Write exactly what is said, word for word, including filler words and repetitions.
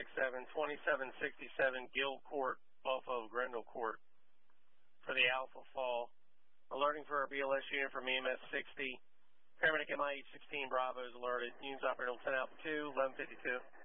six seven, twenty-seven sixty-seven Gill Court off of Grendel Court for the Alpha Fall. Alerting for our B L S unit from E M S sixty. Paramedic M I H sixteen Bravo is alerted. Units operating on ten Alpha two, eleven fifty-two.